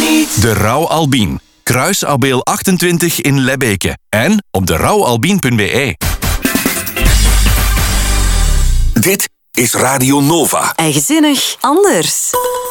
De Rauw Albien. Kruisabeel 28 in Lebbeke. En op derouwalbien.be. Dit is Radio Nova. Eigenzinnig anders.